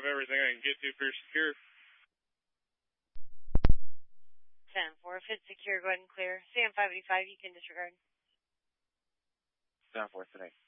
have everything I can get to if you're secure. 10-4, if it's secure, go ahead and clear. Sam 585, you can disregard. 10-4 today.